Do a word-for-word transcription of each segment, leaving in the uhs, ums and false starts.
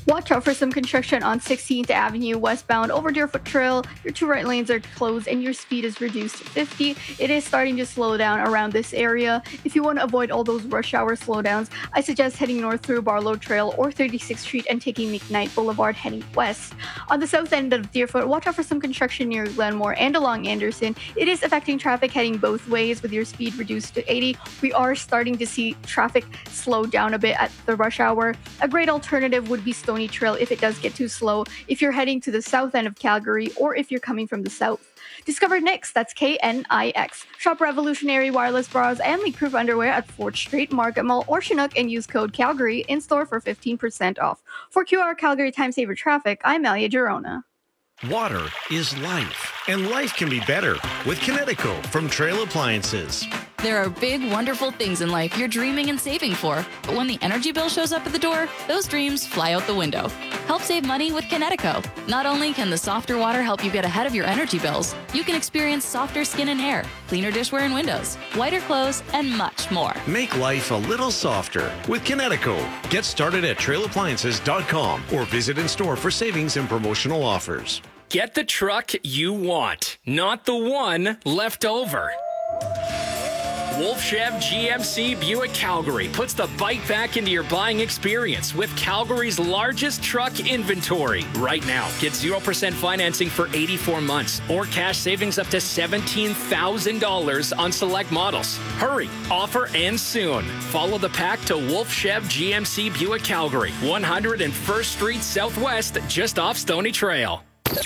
Watch out for some construction on sixteenth Avenue westbound over Deerfoot Trail. Your two right lanes are closed and your speed is reduced to fifty. It is starting to slow down around this area. If you want to avoid all those rush hour slowdowns, I suggest heading north through Barlow Trail or thirty-sixth Street and taking McKnight Boulevard heading west. On the south end of Deerfoot, watch out for some construction near Glenmore and along Anderson. It is affecting traffic heading both ways with your speed reduced to eighty. We are starting to see traffic slow down a bit at the rush hour. A great alternative would be Stony Trail if it does get too slow, if you're heading to the south end of Calgary or if you're coming from the south. Discover Knix, that's K N I X. Shop Revolutionary Wireless Bras and leak-proof underwear at fourth Street, Market Mall, or Chinook and use code Calgary in store for fifteen percent off. For Q R Calgary Time Saver Traffic, I'm Malia Girona. Water is life, and life can be better with Kinetico from Trail Appliances. There are big, wonderful things in life you're dreaming and saving for, but when the energy bill shows up at the door, those dreams fly out the window. Help save money with Kinetico. Not only can the softer water help you get ahead of your energy bills, you can experience softer skin and hair, cleaner dishware and windows, whiter clothes, and much more. Make life a little softer with Kinetico. Get started at trail appliances dot com or visit in store for savings and promotional offers. Get the truck you want, not the one left over. Wolf Chev G M C Buick Calgary puts the bike back into your buying experience with Calgary's largest truck inventory. Right now, get zero percent financing for eighty-four months or cash savings up to seventeen thousand dollars on select models. Hurry, offer ends soon. Follow the pack to Wolf Chev G M C Buick Calgary, one hundred first Street Southwest, just off Stony Trail.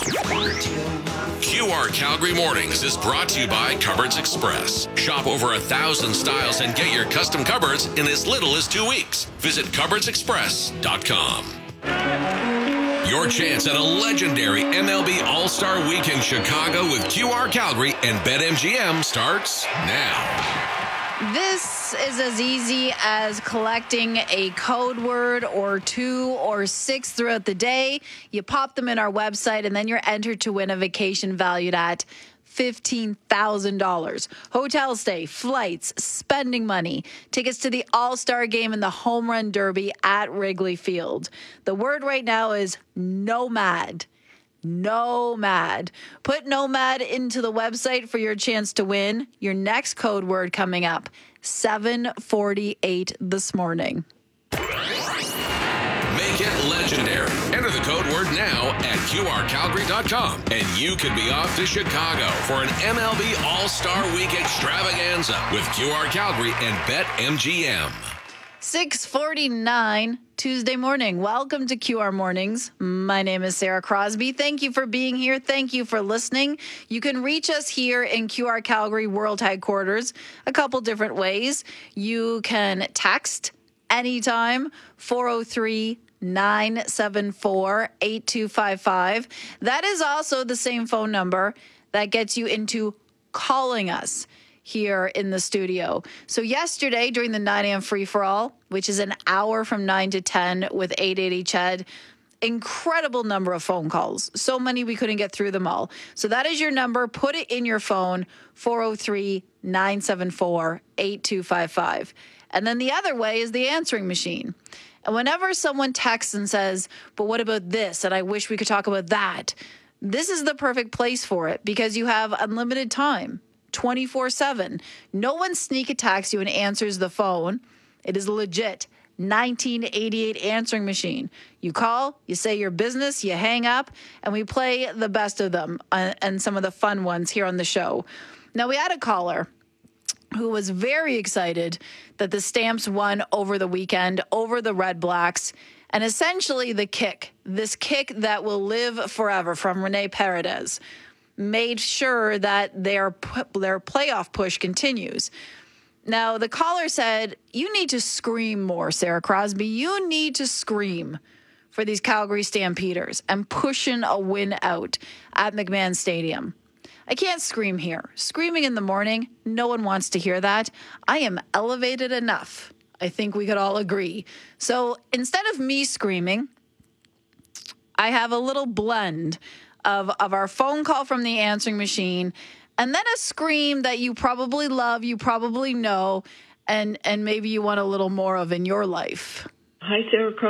Q R Calgary Mornings is brought to you by Cupboards Express. Shop over a thousand styles and get your custom cupboards in as little as two weeks. Visit cupboards express dot com. Your chance at a legendary M L B All-Star Week in Chicago with Q R Calgary and BetMGM starts now. This is as easy as collecting a code word or two or six throughout the day. You pop them in our website, and then you're entered to win a vacation valued at fifteen thousand dollars. Hotel stay, flights, spending money, tickets to the All-Star Game and the Home Run Derby at Wrigley Field. The word right now is nomad. Nomad. Put Nomad into the website for your chance to win. Your next code word coming up, seven forty-eight this morning. Make it legendary. Enter the code word now at Q R Calgary dot com, and you could be off to Chicago for an M L B All-Star Week extravaganza with Q R Calgary and BetMGM. six forty-nine Tuesday morning. Welcome to Q R Mornings. My name is Sarah Crosby. Thank you for being here. Thank you for listening. You can reach us here in Q R Calgary World Headquarters a couple different ways. You can text anytime, four oh three, nine seven four, eight two five five. That is also the same phone number that gets you into calling us here in the studio. So yesterday during the nine a.m. free-for-all, which is an hour from nine to ten with eight eighty C H E D, incredible number of phone calls. So many we couldn't get through them all. So that is your number. Put it in your phone, four oh three, nine seven four, eight two five five. And then the other way is the answering machine. And whenever someone texts and says, but what about this? And I wish we could talk about that. This is the perfect place for it because you have unlimited time. twenty-four seven. No one sneak attacks you and answers the phone. It is legit. nineteen eighty-eight answering machine. You call, you say your business, you hang up, and we play the best of them uh, and some of the fun ones here on the show. Now, we had a caller who was very excited that the Stamps won over the weekend, over the Red Blacks, and essentially the kick, this kick that will live forever from Rene Paredes, made sure that their their playoff push continues. Now, the caller said, you need to scream more, Sarah Crosby. You need to scream for these Calgary Stampeders and pushing a win out at McMahon Stadium. I can't scream here. Screaming in the morning, no one wants to hear that. I am elevated enough. I think we could all agree. So instead of me screaming, I have a little blend of, of our phone call from the answering machine and then a scream that you probably love, you probably know, and, and maybe you want a little more of in your life. Hi, Sarah Crosby.